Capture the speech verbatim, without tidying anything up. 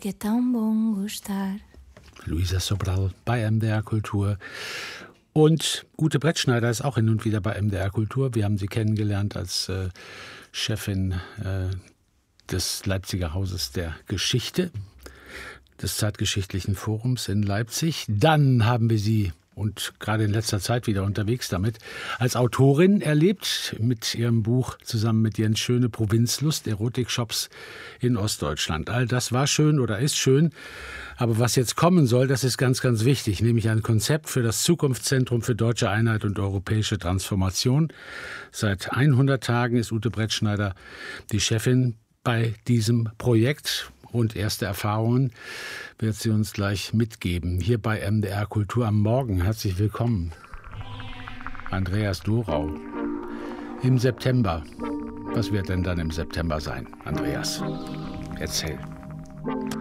porque é tão bom gostar. Luisa Sobral bei M D R Kultur. Und Ute Brettschneider ist auch hin und wieder bei M D R Kultur. Wir haben sie kennengelernt als äh, Chefin äh, des Leipziger Hauses der Geschichte, des Zeitgeschichtlichen Forums in Leipzig. Dann haben wir sie, und gerade in letzter Zeit wieder unterwegs damit, als Autorin erlebt, mit ihrem Buch zusammen mit Jens Schöne, Provinzlust, Erotikshops in Ostdeutschland. All das war schön oder ist schön, aber was jetzt kommen soll, das ist ganz, ganz wichtig, nämlich ein Konzept für das Zukunftszentrum für deutsche Einheit und europäische Transformation. Seit hundert Tagen ist Ute Brettschneider die Chefin bei diesem Projekt. Und erste Erfahrungen wird sie uns gleich mitgeben. Hier bei M D R Kultur am Morgen. Herzlich willkommen, Andreas Dorau. Im September. Was wird denn dann im September sein, Andreas? Erzähl.